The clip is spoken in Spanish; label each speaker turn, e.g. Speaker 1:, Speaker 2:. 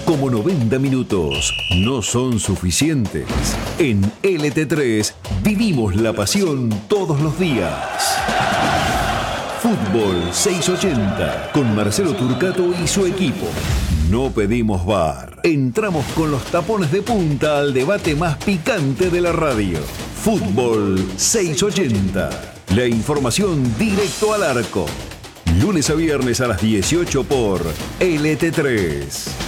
Speaker 1: Como 90 minutos no son suficientes, en LT3 vivimos la pasión todos los días. Fútbol 680 con Marcelo Turcato y su equipo. No pedimos VAR. Entramos con los tapones de punta al debate más picante de la radio. Fútbol 680. La información directo al arco. Lunes a viernes a las 18 por LT3.